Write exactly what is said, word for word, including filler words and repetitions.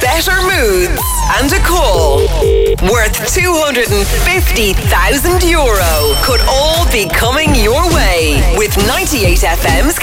better moods, and a call worth two hundred fifty thousand euro could all be coming your way with ninety-eight F M's